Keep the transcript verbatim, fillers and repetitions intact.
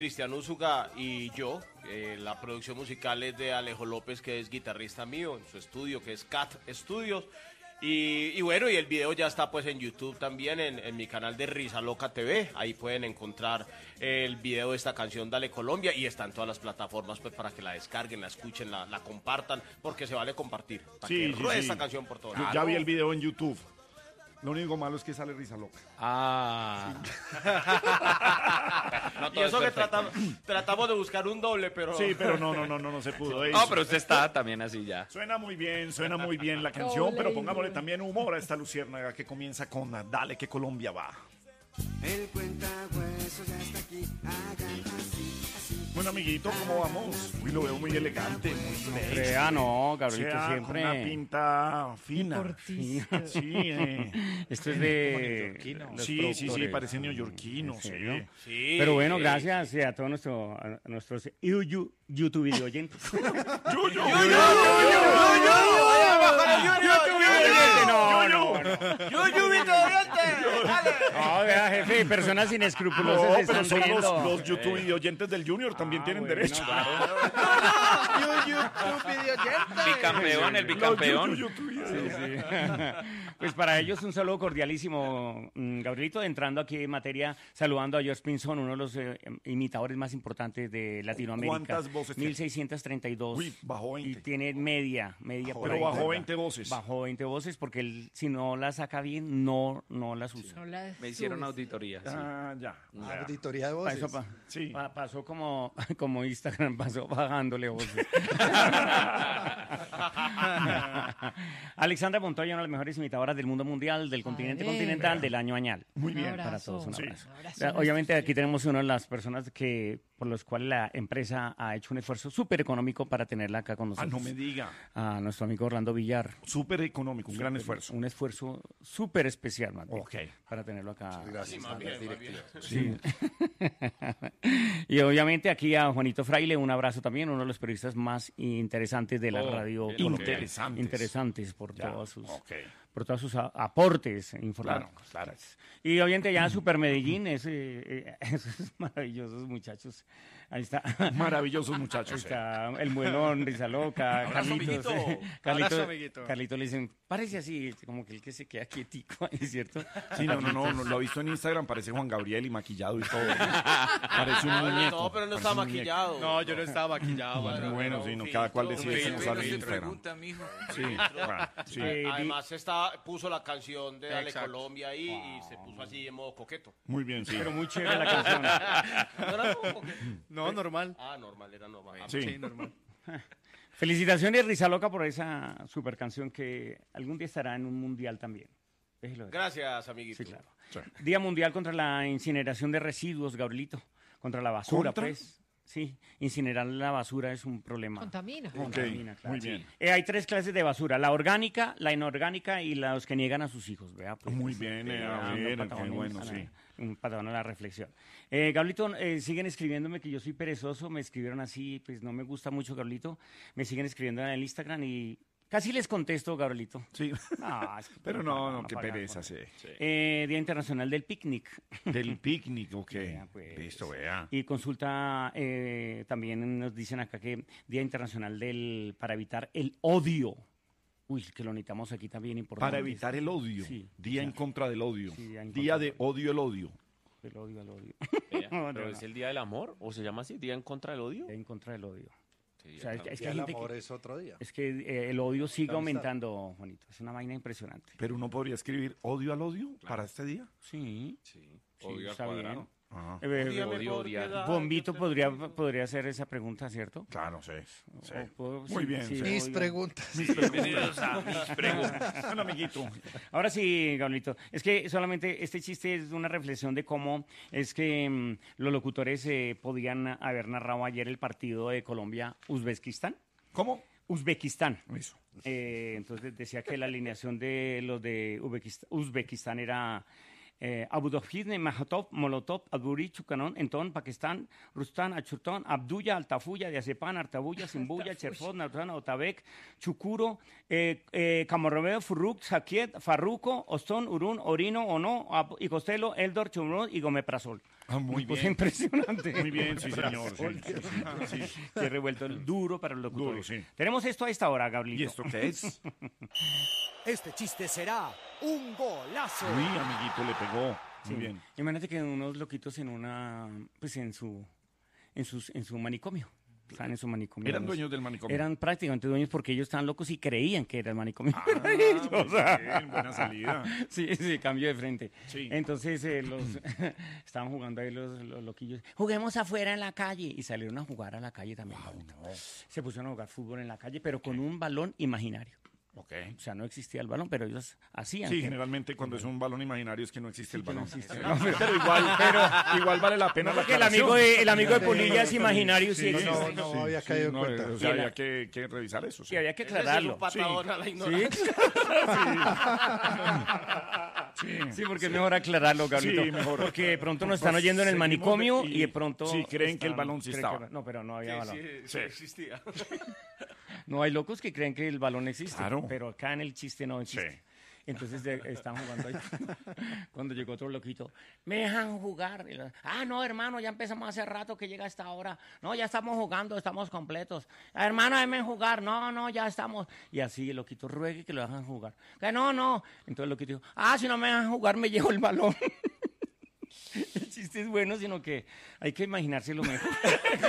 Cristian Úsuga y yo. Eh, la producción musical es de Alejo López, que es guitarrista mío, en su estudio, que es Cat Studios. Y, y bueno, y el video ya está pues en YouTube también, en, en mi canal de Risa Loca T V. Ahí pueden encontrar el video de esta canción Dale Colombia, y está en todas las plataformas pues para que la descarguen, la escuchen, la, la compartan, porque se vale compartir. Para Sí, que sí, ruede sí. esta canción por todo. Yo ya vi el video en YouTube. Lo único malo es que sale Risa Loca. Ah. No, y eso que tratamos, tratamos de buscar un doble, pero... Sí, pero no, no, no, no, no se pudo. No, pero usted está también así ya. Suena muy bien, suena muy bien la canción, pero pongámosle también humor a esta luciérnaga que comienza con Dale que Colombia va. El cuentahuesos ya está aquí, hagan así, así. Bueno, amiguito, ¿cómo vamos? Uy, lo veo muy elegante, muy bello. Crea, no, Gabrielito, O sea, siempre. con una pinta fina. Sí, eh. Esto es de. los Sí, sí, sí, productores. parece neoyorquino, ¿En sí. serio? Sí, Pero bueno, sí. gracias eh, a todos nuestro, a nuestros you- you- YouTube video oyentes. Yo, yo, yo, No, no, no. Dale. No, vea, jefe, personas No, inescrupulosas se pero están son los, riendo. los YouTube y oyentes del Junior también Ah, tienen bueno, derecho. Bicampeón, el Los bicampeón. YouTube y Sí, oyentes. sí. Pues para ellos un saludo cordialísimo, mm, Gabrielito, entrando aquí en materia, saludando a George Pinzón, uno de los eh, imitadores más importantes de Latinoamérica. ¿Cuántas voces tiene? mil seiscientos treinta y dos. Uy, bajó veinte. Y tiene media, media por Pero ahí. bajó veinte voces. Bajó veinte voces porque él, si no las saca bien, no, no las usa. No la Me hicieron subes. auditoría. sí. Ah, ya. ya. Auditoría de Pa- voces. eso pa- Sí. pa- pasó como, como Instagram, pasó bajándole voces. Alexandra Montoya, una de las mejores imitadoras del mundo mundial, del continente Ay, continental, del año añal. Muy Un bien. abrazo. Para todos, un Sí. abrazo. Un abrazo Ya, a Obviamente nuestros aquí tenemos una de las personas que por los cuales la empresa ha hecho un esfuerzo súper económico para tenerla acá con Ah, nosotros. no me diga. A nuestro amigo Orlando Villar. Súper económico, un gran esfuerzo. Un esfuerzo súper especial, más bien, Ok. para tenerlo acá. Gracias a las directivas. Sí. Y obviamente aquí a Juanito Fraile, un abrazo también, uno de los periodistas más interesantes de la Oh, radio. bien, colombiana. interesantes. Interesantes por Ya, todos sus, ok. por todos sus a- aportes informáticos. Claro, claro. Y obviamente ya Super Medellín, ese, eh, esos maravillosos muchachos. Ahí está. Maravillosos Ahí muchachos. eh. está el muelón, Risa Loca, Abrazo, Carlitos. amiguito. eh, Carlitos, Abrazo, amiguito. Carlitos le dicen, parece así, como que el que se queda quietico ahí, ¿cierto? Sí, no, no, no, no, lo he visto en Instagram, parece Juan Gabriel y maquillado y todo. Parece un muñeco. No, pero no parece está un muñeco. maquillado. No, yo no estaba maquillado. Bueno, bueno, sí, no, cada cual decide cómo usar el Instagram. Sí, bueno, sí. Eh, di- Además está, puso la canción de Dale Exacto. Colombia ahí y se puso así en modo coqueto. Muy bien, sí. Pero muy chévere la canción. ¿No era como coqueto? No, normal. Ah, normal, era normal. Ah, Sí. normal. Felicitaciones, Risa Loca, por esa super canción que algún día estará en un mundial también. Déjelo ver. Gracias, amiguito. Sí, claro. Sí. Día Mundial contra la incineración de residuos, Gabrielito. Contra la basura, ¿Contra? pues. Sí, incinerar la basura es un problema. Contamina. Ok, Contamina, claro. muy bien. Eh, hay tres clases de basura, la orgánica, la inorgánica y los que niegan a sus hijos. ¿Vea? Pues, Muy bien, eh, dando a ver, patadón qué en- bueno, a la- sí. Un patadón a la reflexión. Eh, Gablito, eh, siguen escribiéndome que yo soy perezoso, me escribieron así, pues no me gusta mucho, Gablito. Me siguen escribiendo en el Instagram y casi les contesto, Gabrielito. Sí. No, es que Pero para- no, para no, qué pagar pereza, con- sí. Eh, Día Internacional del Picnic. Del picnic, ok. Vea, pues. Listo, vea. Y consulta, eh, también nos dicen acá que Día Internacional del para evitar el odio. Uy, que lo necesitamos aquí también importante. Para evitar el odio. Sí, Día en contra del odio. Sí, día en Día contra de del odio el odio. El odio al odio. Vea, No, ¿Pero no, es no. el día del amor? ¿O se llama así? ¿Día en contra del odio? Día en contra del odio. Sí, O sea, es, acá. es que Y hay el gente amor que, es otro día. es que eh, el odio sigue La amistad. aumentando, Juanito. Es una vaina impresionante. Pero uno podría escribir odio al odio para este día. Sí. Sí, Sí, odio al está cuadrado. bien. Ajá. Eh, eh, Odíame Odio, por odiar. piedad, Bombito que te- podría, podría hacer esa pregunta, ¿cierto? Claro, sí. sí. O puedo- Muy sí, bien, sí, sí. Mis odio. preguntas. Bienvenidos a mis preguntas. Bueno, amiguito. Ahora sí, Gablito. Es que solamente este chiste es una reflexión de cómo es que mm, los locutores eh, podían haber narrado ayer el partido de Colombia-Uzbekistán. ¿Cómo? Uzbekistán. Eso. Eh, entonces decía que la alineación de los de Uzbekist- Uzbekistán era eh, Abu Dhabi, Mahatov, Molotov, Adburi, Chukanón, Entón, Pakistán, Rustán, Achurtón, Abdulla, Altafulla, Diazepán, Artabulla, Simbuya, Cherfot, Nautana, Otabek, Chucuro, eh, eh, Camorromeo, Furruk, Saquiet, Farruco, Ostón, Urún, Orino, Ono, Ab- y Costello, Eldor, Chumrón y Gomeprazol. Ah, muy Pues bien. impresionante. Muy bien, sí, señor. Sí, sí, sí, sí. Qué revuelto, duro para los locutores. Duro, sí. Tenemos esto a esta hora, Gabrielito. ¿Y esto qué es? Este chiste será un golazo. Uy, amiguito, le pegó. Muy Sí. bien. Imagínate que unos loquitos en una, pues en su, en sus, en su manicomio. Estaban en su manicomio. Eran Los- dueños del manicomio. Eran prácticamente dueños porque ellos estaban locos y creían que era el manicomio. Ah, O sea, muy bien, buena salida. sí, sí, cambio de frente. Sí. Entonces eh, los estaban jugando ahí los, los loquillos. Juguemos afuera en la calle. Y salieron a jugar a la calle también. Se pusieron a jugar fútbol en la calle, pero con un balón imaginario. Ok. O sea, no existía el balón, pero ellos hacían. Sí, que- generalmente cuando es un balón imaginario es que no existe el que no balón. existe. No, pero, pero igual, pero igual vale la pena la Porque el aclaración. amigo de, el amigo de Polilla es imaginario, sí, Sí, existe. no, no, sí, había sí, caído en no, cuenta. O sea, Y la- había que, que revisar eso. Sí, había que Ese sí es aclararlo. un patadón a la ¿Sí? ignorancia. Sí, porque es mejor aclararlo, Gabrielito. Sí, mejor. Porque de pronto nos están Pues oyendo en el seguimos manicomio de- y, de pronto... sí, creen que el están- balón sí creen estaba. que- no, pero no había balón. Sí, sí, Sí. existía. No, hay locos que creen que el balón existe, Claro. pero acá en el chiste no existe. Sí. Entonces de- están jugando ahí. Cuando llegó otro loquito, me dejan jugar. Y lo- ah, no, hermano, ya empezamos hace rato que llega esta hora. No, ya estamos jugando, estamos completos. Hermano, déjenme jugar. No, no, ya estamos. Y así el loquito ruegue que lo dejan jugar. Que no, no. Entonces el loquito dijo, ah, si no me dejan jugar, me llevo el balón. El chiste es bueno, sino que hay que imaginárselo mejor.